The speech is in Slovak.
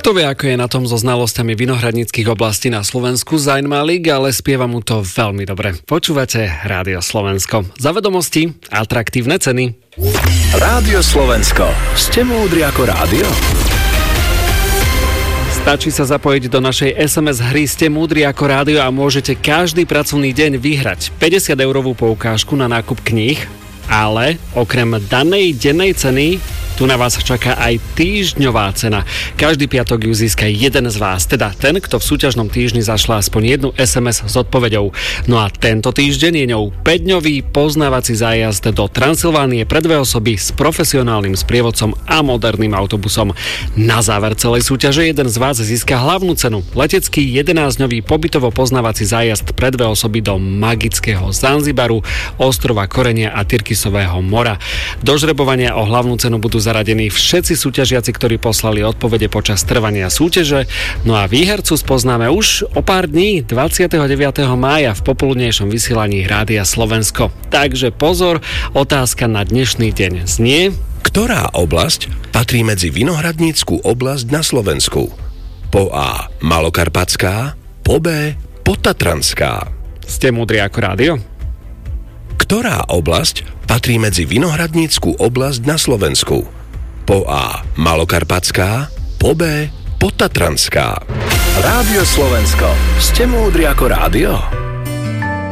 Kto vie, ako je na tom so znalosťami vinohradníckych oblastí na Slovensku, Zajímavý, ale spieva mu to veľmi dobre. Počúvate Rádio Slovensko. Za vedomosti, atraktívne ceny. Rádio Slovensko. Ste múdri ako rádio? Stačí sa zapojiť do našej SMS hry Ste múdri ako rádio a môžete každý pracovný deň vyhrať 50-eurovú poukážku na nákup kníh, ale okrem danej dennej ceny tu na vás čaká aj týždňová cena. Každý piatok ju získa jeden z vás, teda ten, kto v súťažnom týždni zašla aspoň jednu SMS s odpoveďou. No a tento týždeň je ňou 5-dňový poznávací zájazd do Transylvánie pre 2 osoby s profesionálnym sprievodcom a moderným autobusom. Na záver celej súťaže jeden z vás získa hlavnú cenu. Letecký 11-dňový pobytovo poznávací zájazd pre 2 osoby do magického Zanzibaru, ostrova Korenia a Tyrkisového mora. Do žrebovania o hlavnú cenu budú zaradení všetci súťažiaci, ktorí poslali odpovede počas trvania súťaže. No a výhercu spoznáme už o pár dní, 29. mája v popoludnejšom vysielaní Rádia Slovensko. Takže pozor, otázka na dnešný deň znie: Ktorá oblasť patrí medzi vinohradnícku oblasť na Slovensku? Po A. Malokarpatská, po B. Potatranská. Ste múdri ako rádio? Ktorá oblasť patrí medzi vinohradnícku oblasť na Slovensku? Po A. Malokarpatská, po B. Potatranská. Rádio Slovensko. Ste múdri ako rádio?